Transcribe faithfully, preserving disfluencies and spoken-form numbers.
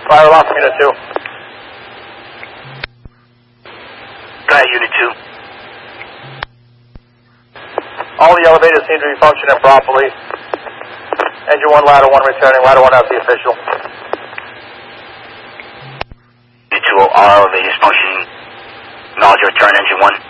Fire loss, Unit two. Go ahead, Unit two. All the elevators seem to be functioning properly. Engine one, ladder one returning, ladder one out the official. Unit two, all elevators functioning. Acknowledge your return, engine one.